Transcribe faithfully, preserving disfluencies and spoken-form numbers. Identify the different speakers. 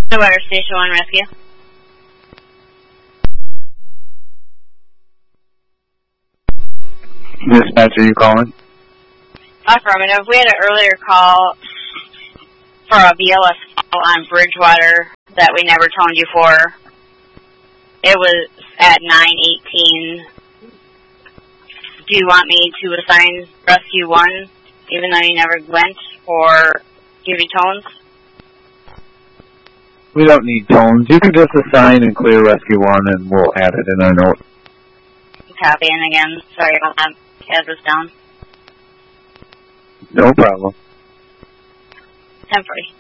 Speaker 1: Clearwater Station one Rescue.
Speaker 2: Dispatcher, you calling?
Speaker 1: Affirmative. We had an earlier call for a B L S call on Bridgewater that we never toned you for. It was at nine eighteen. Do you want me to assign Rescue one, even though you never went, or give you tones?
Speaker 2: We don't need tones. You can just assign and clear Rescue one, and we'll add it in our note.
Speaker 1: Copying again. Sorry about that. Address down.
Speaker 2: No problem.
Speaker 1: Temporary.